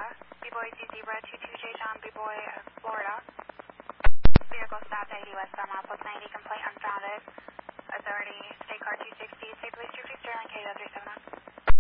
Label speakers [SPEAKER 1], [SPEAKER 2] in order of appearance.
[SPEAKER 1] B-Boy Z Zebra 22J John, B-Boy, Florida. Vehicle stopped 80 westbound, plus 90, complaint unfounded.